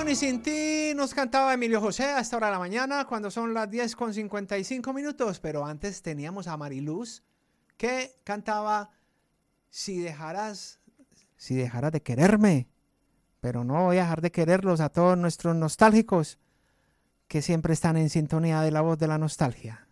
Ni sin ti nos cantaba Emilio José a esta hora de la mañana, cuando son las 10:55, pero antes teníamos a Mariluz que cantaba si dejaras de quererme, pero no voy a dejar de quererlos a todos nuestros nostálgicos que siempre están en sintonía de la voz de la nostalgia.